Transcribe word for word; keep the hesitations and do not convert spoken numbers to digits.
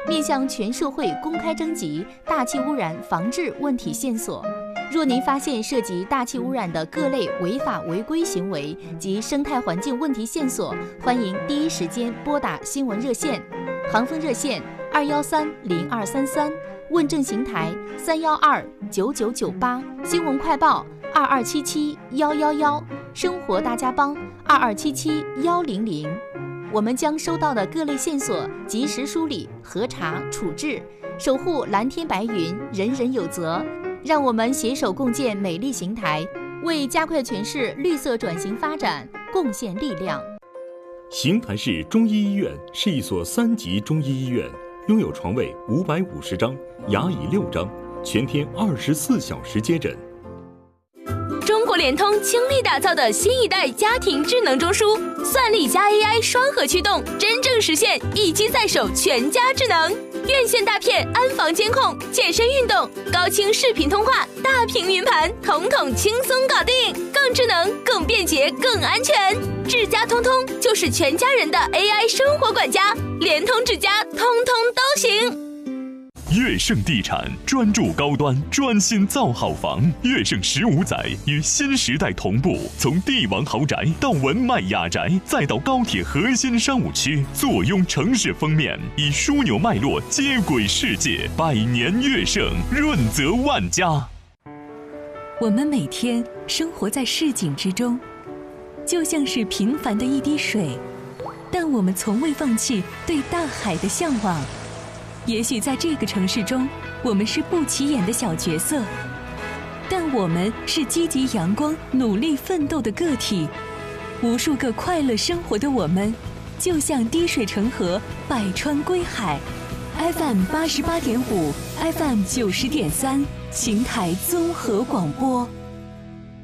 面向全社会公开征集大气污染防治问题线索。若您发现涉及大气污染的各类违法违规行为及生态环境问题线索，欢迎第一时间拨打新闻热线，航风热线二幺三零二三三，问政邢台三幺二九九九八，新闻快报二二七七幺幺幺，生活大家帮二二七七幺零零。我们将收到的各类线索及时梳理、核查、处置，守护蓝天白云，人人有责。让我们携手共建美丽邢台，为加快全市绿色转型发展贡献力量。 邢台市中医医院是一所三级中医医院，拥有床位五百五十张，牙椅六张，全天二十四小时接诊。 中国联通倾力打造的新一代家庭智能中枢，算力加 A I 双核驱动，真正实现一机在手，全家智能。院线大片安防监控，健身运动，高清视频通话，大屏云盘，统统轻松搞定，更智能、更便捷、更安全。智家通通就是全家人的 A I 生活管家，联通智家通通都行。 悦盛地产专注高端，专心造好房。悦盛十五载与新时代同步，从帝王豪宅到文迈雅宅，再到高铁核心商务区，坐拥城市封面，以枢纽脉络接轨世界。百年悦盛，润泽万家。 我们每天生活在市井之中，就像是平凡的一滴水，但我们从未放弃对大海的向往。也许在这个城市中，我们是不起眼的小角色，但我们是积极阳光、努力奋斗的个体。无数个快乐生活的我们，就像滴水成河，百川归海。F M 八十八点五 ，F M 九十点三，邢台综合广播。